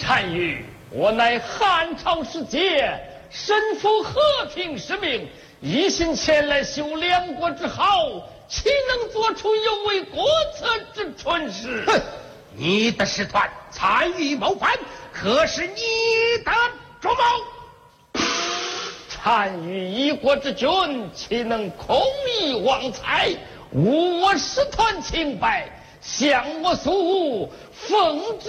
单于，我乃汉朝使节，身负和平使命，一心前来修两国之好，岂能做出有违国策之蠢事？ 哼！你的使团参与谋反，可是你的主谋。 单于一国之君，岂能空意妄猜，误我使团清白，向我诉奉旨